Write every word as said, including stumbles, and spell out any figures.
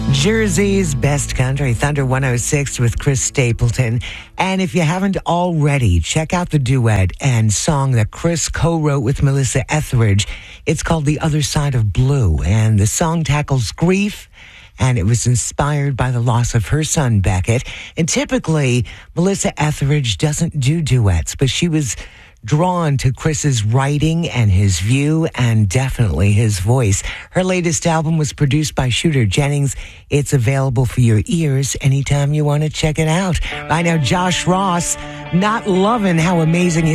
Jersey's Best Country, Thunder one oh six with Chris Stapleton. And if you haven't already, check out the duet and song that Chris co-wrote with Melissa Etheridge. It's called The Other Side of Blue, and the song tackles grief, and it was inspired by the loss of her son, Beckett. And typically, Melissa Etheridge doesn't do duets, but she was drawn to Chris's writing and his view and definitely his voice. Her latest album was produced by Shooter Jennings. It's available for your ears anytime you want to check it out. Right now, Josh Ross, not loving how amazing his